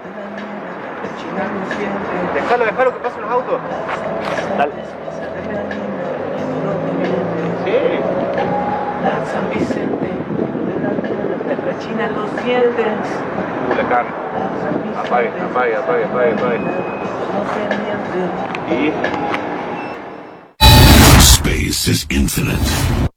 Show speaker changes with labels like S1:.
S1: Déjalo que pasen los autos. Dale. Sí.
S2: San Vicente, te rechinan los dientes.
S1: La carne. Apague. Y
S3: Space is infinite.